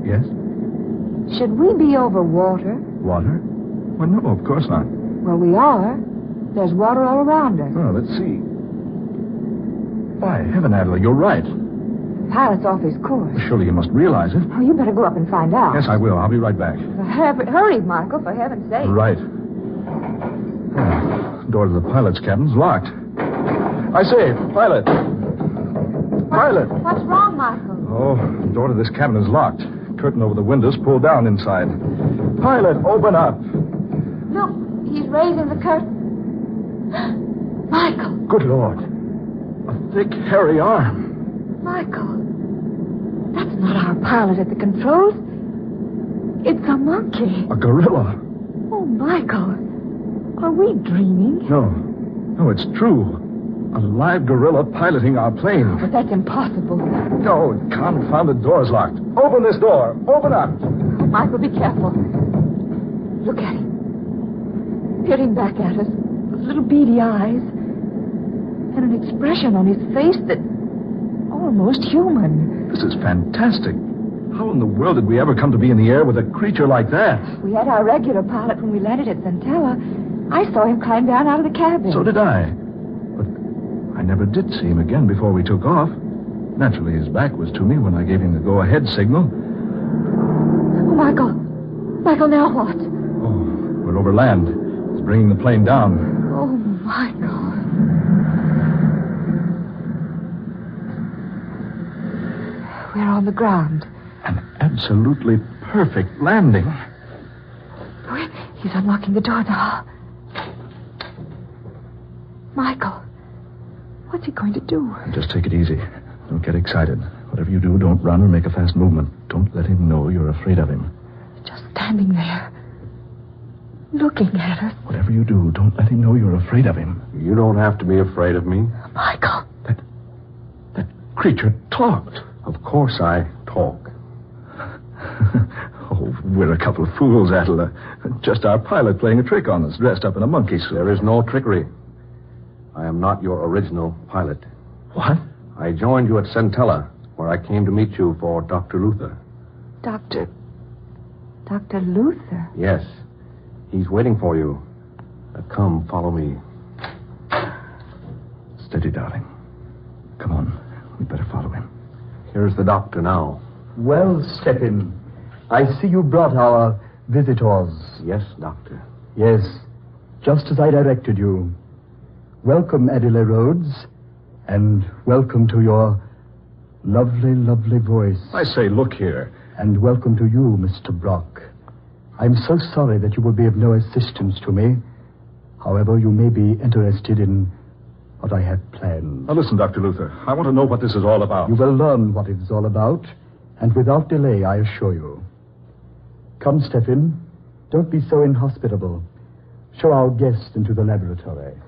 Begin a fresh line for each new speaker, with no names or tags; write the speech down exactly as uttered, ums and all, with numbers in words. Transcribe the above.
Yes?
Should we be over water?
Water? Well, no, of course not.
Well, we are. There's water all around us.
Oh, let's see. By heaven, Adela, you're right.
The pilot's off his course.
Well, surely you must realize it.
Oh, you better go up and find out.
Yes, I will. I'll be right back.
Hurry, hurry, Michael, for heaven's sake.
Right. Oh, the door to the pilot's cabin's locked. I say, pilot. Pilot.
What's wrong, Michael?
Oh, the door to this cabin is locked. Curtain over the windows pulled down inside. Pilot, open up.
Look, he's raising the curtain. Michael.
Good Lord. A thick, hairy arm.
Michael. That's not our pilot at the controls. It's a monkey.
A gorilla.
Oh, Michael. Are we dreaming?
No. No, it's true. A live gorilla piloting our plane.
But that's impossible.
No, confounded door's locked. Open this door. Open up.
Oh, Michael, be careful. Look at him. Peering back at us with little beady eyes. And an expression on his face that almost human.
This is fantastic. How in the world did we ever come to be in the air with a creature like that?
We had our regular pilot when we landed at Centella. I saw him climb down out of the cabin.
So did I. But I never did see him again before we took off. Naturally, his back was to me when I gave him the go-ahead signal.
Oh, Michael. Michael, now what?
Oh, we're over land. He's bringing the plane down.
Oh, Michael. We're on the ground.
An absolutely perfect landing.
Oh, he's unlocking the door now. Michael, what's he going to do?
Just take it easy. Don't get excited. Whatever you do, don't run or make a fast movement. Don't let him know you're afraid of him.
Just standing there, looking at us.
Whatever you do, don't let him know you're afraid of him.
You don't have to be afraid of me.
Michael.
That, that creature talked.
Of course I talk.
Oh, we're a couple of fools, Adela. Just our pilot playing a trick on us, dressed up in a monkey suit.
There is no trickery. I am not your original pilot.
What?
I joined you at Centella, where I came to meet you for Doctor Luther.
Doctor... Doctor Luther?
Yes. He's waiting for you. Uh, come, follow me.
Steady, darling. Come on. We'd better follow him.
Here's the doctor now.
Well, step in. I see you brought our visitors.
Yes, doctor.
Yes, just as I directed you. Welcome, Adela Rhodes, and welcome to your lovely, lovely voice.
I say, look here.
And welcome to you, Mister Brock. I'm so sorry that you will be of no assistance to me. However, you may be interested in what I have planned.
Now, listen, Doctor Luther. I want to know what this is all about.
You will learn what it's all about, and without delay, I assure you. Come, Stephen. Don't be so inhospitable. Show our guest into the laboratory.